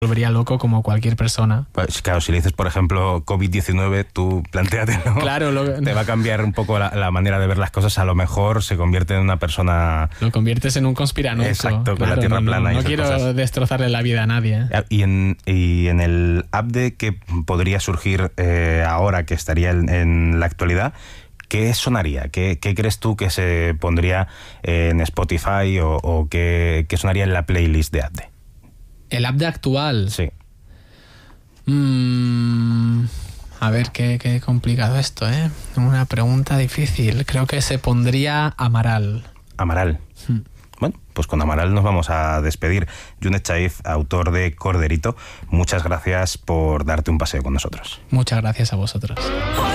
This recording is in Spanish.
volvería loco como cualquier persona. Pues claro, si le dices, por ejemplo, COVID-19, tú plantéatelo. Claro, te va a cambiar un poco la manera de ver las cosas. A lo mejor se convierte en una persona... Lo conviertes en un conspiranoico. Exacto, con la tierra plana. No quiero cosas. destrozarle la vida a nadie. Y en el update que podría surgir ahora, que estaría en la actualidad, ¿qué sonaría? ¿Qué crees tú que se pondría en Spotify o qué sonaría en la playlist de update? ¿El update actual? Sí. A ver, qué complicado esto, ¿eh? Una pregunta difícil. Creo que se pondría Amaral. Amaral. Bueno, pues con Amaral nos vamos a despedir. Junet Chaif, autor de Corderito, muchas gracias por darte un paseo con nosotros. Muchas gracias a vosotros.